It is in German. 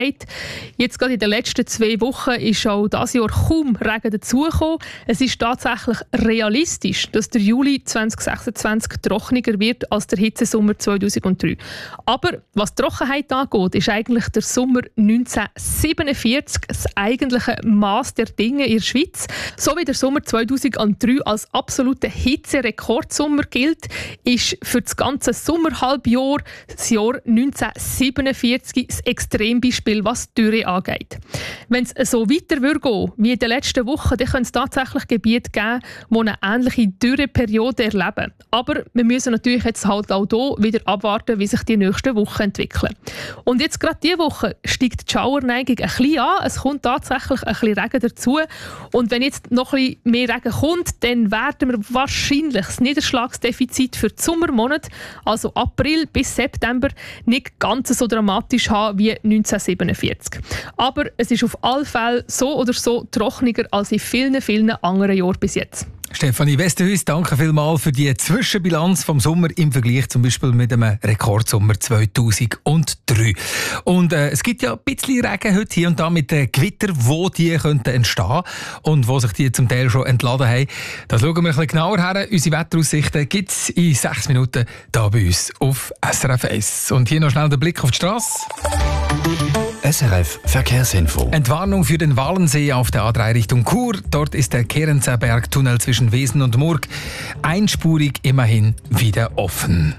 Jetzt gerade in den letzten 2 Wochen ist auch dieses Jahr kaum Regen dazugekommen. Es ist tatsächlich realistisch, dass der Juli 2026 trockener wird als der Hitzesommer 2003. Aber was die Trockenheit angeht, ist eigentlich der Sommer 1947 das eigentliche Maß der Dinge in der Schweiz. So wie der Sommer 2003 als absoluter Hitzerekordsommer gilt, ist für das ganze Sommerhalbjahr das Jahr 1947 das Extrembeispiel, was die Dürre angeht. Wenn es so weiter würde gehen wie in den letzten Wochen, dann könnte es tatsächlich Gebiete geben, die eine ähnliche Dürreperiode erleben. Aber wir müssen natürlich jetzt halt auch hier wieder abwarten, wie sich die nächsten Wochen entwickeln. Und jetzt gerade diese Woche steigt die Schauerneigung ein bisschen an. Es kommt tatsächlich ein bisschen Regen dazu. Und wenn jetzt noch ein bisschen mehr Regen kommt, dann werden wir wahrscheinlich das Niederschlagsdefizit für die Sommermonate, also April bis September, nicht ganz so dramatisch haben wie 1947. Aber es ist auf alle Fälle so oder so trockener als in vielen, vielen anderen Jahren bis jetzt. Stefanie Westerhuis, danke vielmals für die Zwischenbilanz vom Sommer im Vergleich zum Beispiel mit dem Rekordsommer 2003. Und es gibt ja ein bisschen Regen heute hier und da mit den Gewittern, wo die könnten entstehen und wo sich die zum Teil schon entladen haben. Das schauen wir ein bisschen genauer her. Unsere Wetteraussichten gibt es in 6 Minuten hier bei uns auf SRF 1. Und hier noch schnell der Blick auf die Strasse. SRF Verkehrsinfo. Entwarnung für den Walensee auf der A3 Richtung Chur. Dort ist der Kerenzerberg-Tunnel zwischen Wesen und Murg einspurig immerhin wieder offen.